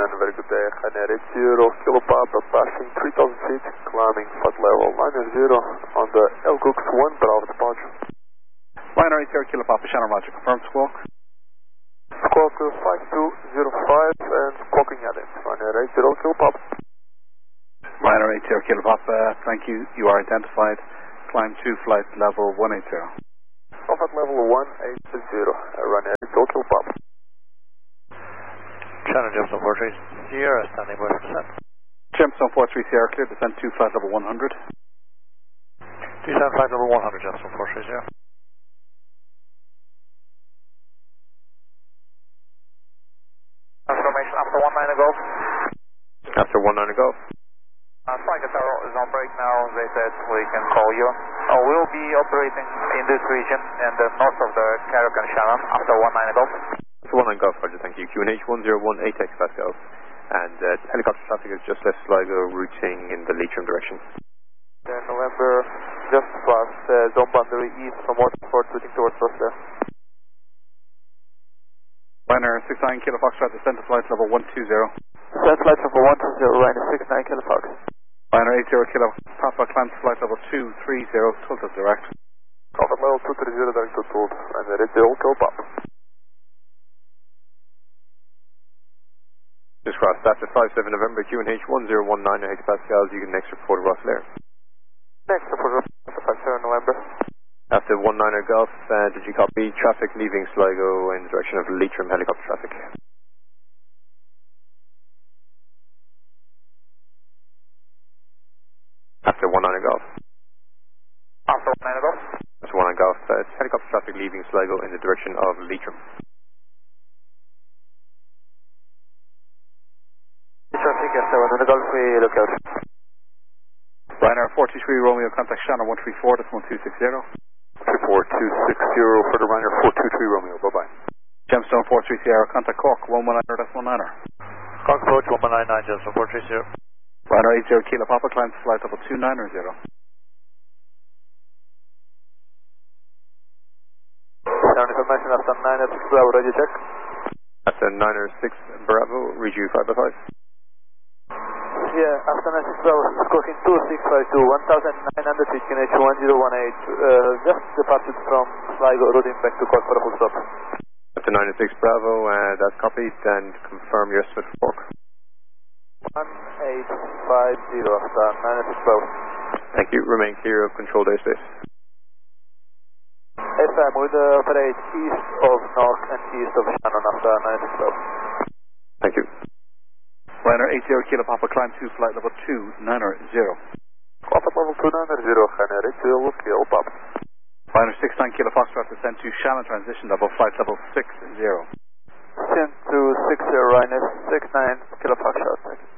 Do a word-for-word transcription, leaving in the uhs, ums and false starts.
afternoon, very good day. Ryanair eight zero, Kilo Papa, passing three thousand feet, climbing flight level nine zero on the L Cooks one Bravo departure. Ryanair eight zero, Kilo Papa, Shannon Roger, confirmed squawk. Squawk five two zero five and squawking at it. Ryanair eight zero, Kilo Papa. Ryanair eight zero, Kilo Papa, thank you. You are identified. Climb to flight level one eighty. Flight level one eighty, Ryanair eight zero, Kilo Papa. Shannon Jemstone four three Sierra, standing by for descent. Jemstone four three Sierra, clear descent to flight level one hundred. Descent flight level one hundred, Jemstone four three Sierra. Information after one nine Golf. After one nine Golf. Uh, Flight Tower is on break now. They said we can call you. Uh, we'll be operating in this region and the north of the Carrick and Shannon after one nine Golf. one nine Golf, Roger, thank you. Q N H one zero one eight X Pascal. And uh, helicopter traffic is just left Sligo, routing in the Leitrim direction. Uh, November, just past uh, zone boundary east from Waterford, routing towards Rossler. Ryanair six nine Kilo Foxtrot, descent to flight level one two zero. Descent flight level one two zero, Ryanair six nine Kilo Fox. Ryanair eight zero Kilo Papa, climb to flight level two three zero, tilted direct. Flight level two three zero, direct to Told, Ryanair eight zero, Kilo Papa. Just crossed after five seven November, Q N H one zero one nine X Pascals, you can next report Rossler. Next report after five seven November. After one niner Golf, uh, did you copy traffic leaving Sligo in the direction of Leitrim helicopter traffic? After one niner Golf. After one nine Golf. After one niner Golf, uh, it's helicopter traffic leaving Sligo in the direction of Leitrim. Traffic after one niner Golf, we look out. Ryanair four two three Romeo, contact Shannon one three four, that's one two six zero. three four two six zero for the Ryanair four two three Romeo, bye-bye. Gemstone four three Sierra, contact Cork one one nine, that's one niner. Cork approach one one nine nine, Gemstone four three zero. Ryanair eight zero Kilo Papa, climb to flight level two nine zero. Sound information after nine six Bravo, ready check. After nine six Bravo, read you five by five. Yeah, after nine six Bravo, squawking two six five two, one thousand nine hundred feet, Q N H one zero one eight, uh, just departed from Sligo, routing back to Cork for a full stop. After nine six Bravo, uh, that's copied, and confirm your estimate for Cork. one eight five zero after nine six Bravo. Thank you, remain clear of controlled airspace. S M will uh, operate east of North and east of Shannon after nine six Bravo. Thank you. Ryanair eight zero Kilo Papa, climb to flight level two nine zero. Flight level two nine zero, Ryanair eight zero, Kilo Papa. Ryanair six nine Kilo Foxtrot, descend to Shannon transition level, flight level six zero. Descend to six zero, Ryanair six nine Kilo Foxtrot.